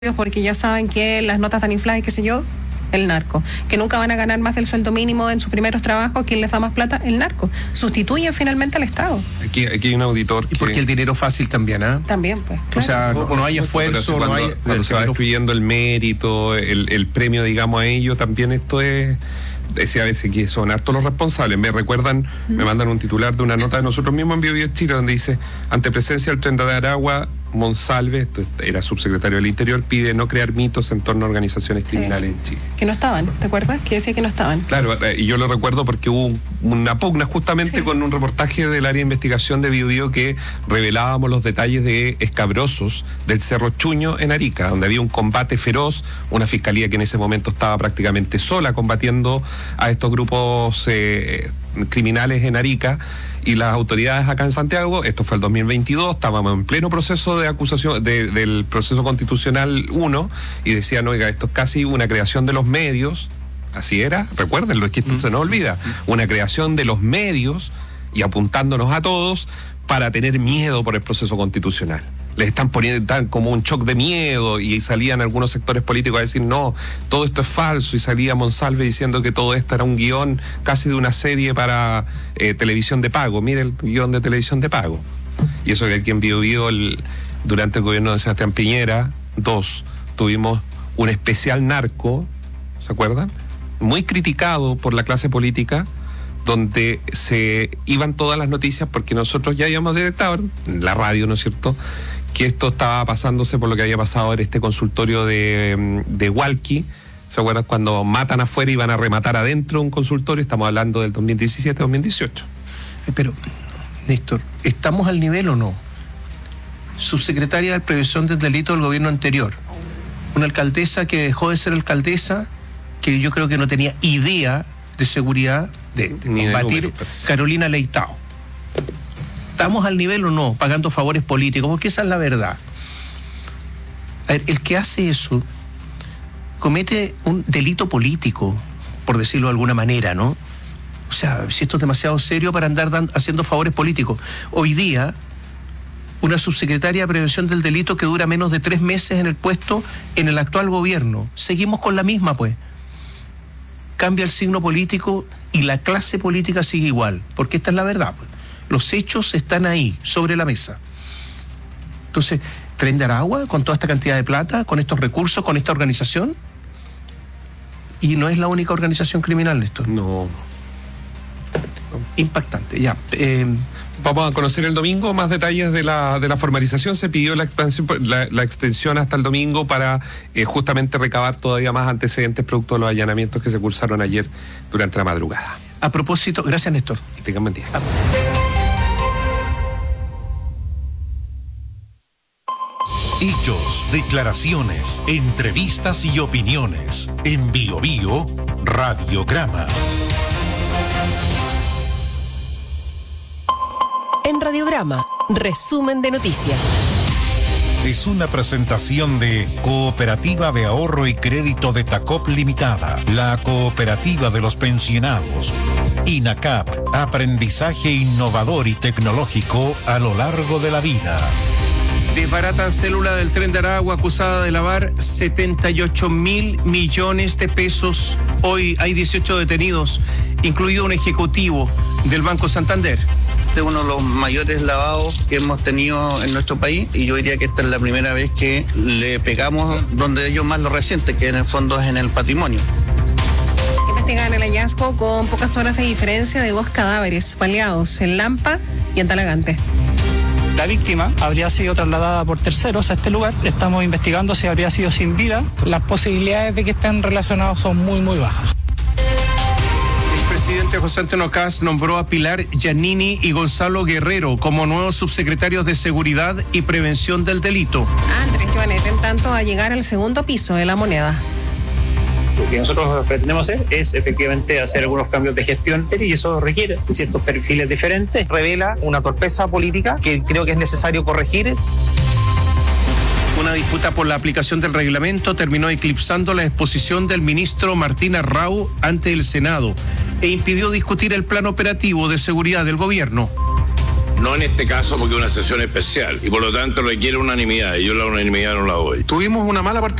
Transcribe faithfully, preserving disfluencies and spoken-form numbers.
porque ya saben que las notas están infladas y qué sé yo, el narco. Que nunca van a ganar más del sueldo mínimo en sus primeros trabajos, ¿quién les da más plata? El narco. Sustituyen finalmente al Estado. Aquí, aquí hay un auditor que... Y porque el dinero fácil también, ¿ah? ¿eh? También, pues. Claro. O sea, no, no, no hay esfuerzo, cuando, no hay... Cuando se va destruyendo el mérito, el, el premio, digamos, a ello, también esto es... Decía a veces que son hartos los responsables. Me recuerdan, mm. me mandan un titular de una nota de nosotros mismos en Bio Bio Chile, donde dice: ante presencia del tren de Aragua, Monsalve, esto era subsecretario del Interior, pide no crear mitos en torno a organizaciones criminales sí. en Chile. Que no estaban, ¿te acuerdas? Que decía que no estaban. Claro, y yo lo recuerdo porque hubo una pugna justamente sí. con un reportaje del área de investigación de Bio Bio que revelábamos los detalles de escabrosos del Cerro Chuño en Arica, donde había un combate feroz, una fiscalía que en ese momento estaba prácticamente sola combatiendo a estos grupos eh, criminales en Arica, y las autoridades acá en Santiago, esto fue el dos mil veintidós, estábamos en pleno proceso de acusación de, del proceso constitucional uno, y decían, oiga, esto es casi una creación de los medios, así era, recuérdenlo, es que esto mm. se nos olvida, una creación de los medios y apuntándonos a todos para tener miedo por el proceso constitucional. Les están poniendo tan como un shock de miedo, y salían algunos sectores políticos a decir no, todo esto es falso, y salía Monsalve diciendo que todo esto era un guión casi de una serie para eh, televisión de pago. Mire el guión de televisión de pago. Y eso que aquí en Bio Bio, el, durante el gobierno de Sebastián Piñera, dos, tuvimos un especial narco, ¿se acuerdan? Muy criticado por la clase política, donde se iban todas las noticias, porque nosotros ya habíamos detectado en la radio, ¿no es cierto?, que esto estaba pasándose por lo que había pasado en este consultorio de, de Hualqui. ¿Se acuerdan cuando matan afuera y van a rematar adentro un consultorio? Estamos hablando del dos mil diecisiete dos mil dieciocho. Pero, Néstor, ¿estamos al nivel o no? Subsecretaria de Prevención del Delito del gobierno anterior, una alcaldesa que dejó de ser alcaldesa, que yo creo que no tenía idea de seguridad, de, de combatir, de Carolina Leitao. ¿Estamos al nivel o no, pagando favores políticos? Porque esa es la verdad. A ver, el que hace eso comete un delito político, por decirlo de alguna manera, ¿no? O sea, si esto es demasiado serio para andar dando, haciendo favores políticos. Hoy día, una subsecretaria de Prevención del Delito que dura menos de tres meses en el puesto en el actual gobierno. Seguimos con la misma, pues. Cambia el signo político y la clase política sigue igual, porque esta es la verdad, pues. Los hechos están ahí, sobre la mesa. Entonces, ¿Tren de Aragua con toda esta cantidad de plata, con estos recursos, con esta organización? Y no es la única organización criminal esto. No. Impactante, ya. Eh, Vamos a conocer el domingo más detalles de la de la formalización. Se pidió la expansión, la, la extensión hasta el domingo para eh, justamente recabar todavía más antecedentes producto de los allanamientos que se cursaron ayer durante la madrugada. A propósito, gracias, Néstor. Que tengan buen día. Hechos, declaraciones, entrevistas y opiniones. En Bio Bio Radiograma. En Radiograma, resumen de noticias. Es una presentación de Cooperativa de Ahorro y Crédito de Tacop Limitada, la cooperativa de los pensionados. INACAP, aprendizaje innovador y tecnológico a lo largo de la vida. Desbaratan célula del Tren de Aragua acusada de lavar setenta y ocho mil millones de pesos. Hoy hay dieciocho detenidos, incluido un ejecutivo del Banco Santander. Este es uno de los mayores lavados que hemos tenido en nuestro país, y yo diría que esta es la primera vez que le pegamos donde ellos más lo resienten, que en el fondo es en el patrimonio. Investigan el hallazgo con pocas horas de diferencia de dos cadáveres baleados en Lampa y en Talagante. La víctima habría sido trasladada por terceros a este lugar. Estamos investigando si habría sido sin vida. Las posibilidades de que estén relacionados son muy, muy bajas. El presidente José Antonio Kast nombró a Pilar Giannini y Gonzalo Guerrero como nuevos subsecretarios de Seguridad y Prevención del Delito. Andrés Joanet, en tanto, a llegar al segundo piso de La Moneda. Lo que nosotros pretendemos hacer es efectivamente hacer algunos cambios de gestión, y eso requiere ciertos perfiles diferentes. Revela una torpeza política que creo que es necesario corregir. Una disputa por la aplicación del reglamento terminó eclipsando la exposición del ministro Martín Arrau ante el Senado e impidió discutir el plan operativo de seguridad del gobierno. No en este caso porque es una sesión especial y por lo tanto requiere unanimidad y yo la unanimidad no la doy. Tuvimos una mala participación